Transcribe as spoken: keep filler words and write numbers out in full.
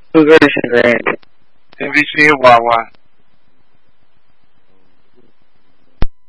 Who's racing Grant? N B C and Wawa.